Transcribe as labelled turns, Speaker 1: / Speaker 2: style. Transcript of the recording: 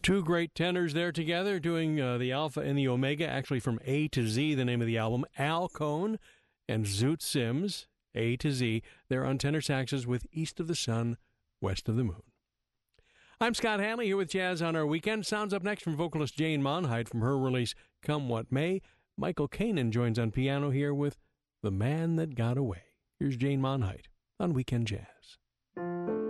Speaker 1: Two great tenors there together doing the Alpha and the Omega, actually from A to Z, the name of the album. Al Cohn and Zoot Sims, A to Z. They're on tenor saxes with East of the Sun, West of the Moon. I'm Scott Hanley here with Jazz on Our Weekend. Sounds up next from vocalist Jane Monheit from her release Come What May. Michael Kanan joins on piano here with The Man That Got Away. Here's Jane Monheit on Weekend Jazz.